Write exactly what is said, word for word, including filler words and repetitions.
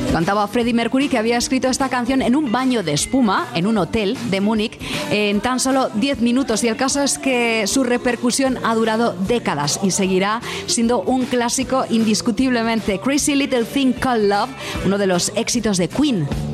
Contaba Freddie Mercury que había escrito esta canción en un baño de espuma, en un hotel de Múnich, en tan solo diez minutos. Y el caso es que su repercusión ha durado décadas y seguirá siendo un clásico indiscutiblemente. Crazy Little Thing Called Love, uno de los éxitos de Queen.